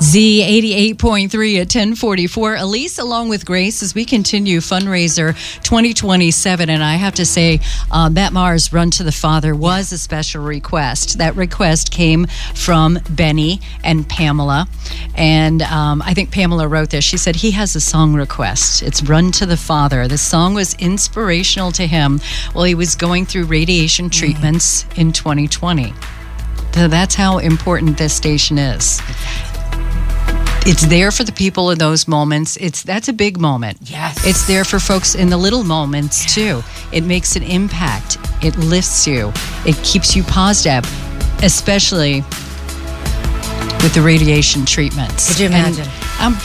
Z88.3 at 1044. Elise along with Grace as we continue fundraiser 2027. And I have to say, Matt Maher's Run to the Father was a special request. That request came from Benny and Pamela. And I think Pamela wrote this. She said he has a song request. It's Run to the Father. The song was inspirational to him while he was going through radiation treatments in 2020. So that's how important this station is. It's there for the people in those moments. That's a big moment. Yes. It's there for folks in the little moments too. It makes an impact. It lifts you. It keeps you positive, especially with the radiation treatments. Could you imagine? And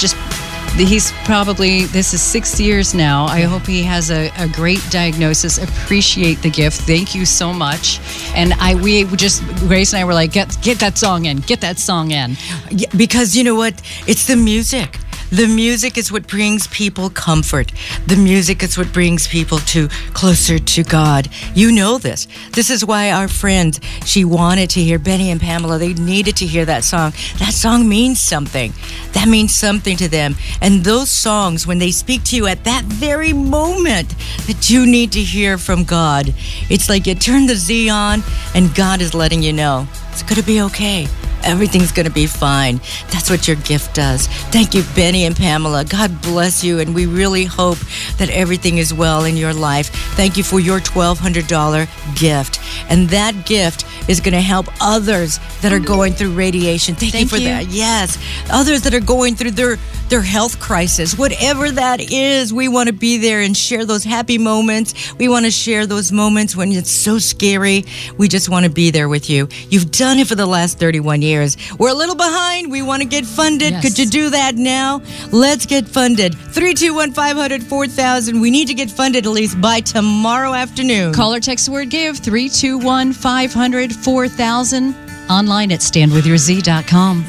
this is 6 years now. I hope he has a great diagnosis. Appreciate the gift. Thank you so much. And Grace and I were like, get that song in. Get that song in. Yeah, because you know what? It's the music. The music is what brings people comfort. The music is what brings people closer to God. You know this. This is why our friend, she wanted to hear Benny and Pamela. They needed to hear that song. That song means something. That means something to them. And those songs, when they speak to you at that very moment that you need to hear from God, it's like you turn the Z on and God is letting you know it's going to be okay. Everything's going to be fine. That's what your gift does. Thank you, Benny and Pamela. God bless you, and we really hope that everything is well in your life. Thank you for your $1,200 gift. And that gift is going to help others that are going through radiation. Thank you for that. Yes. Others that are going through their health crisis. Whatever that is, we want to be there and share those happy moments. We want to share those moments when it's so scary. We just want to be there with you. You've done it for the last 31 years. We're a little behind. We want to get funded. Yes. Could you do that now? Let's get funded. 321-500-4000. We need to get funded at least by tomorrow afternoon. Call or text the word GIVE, 321-500-4000. Online at standwithyourz.com.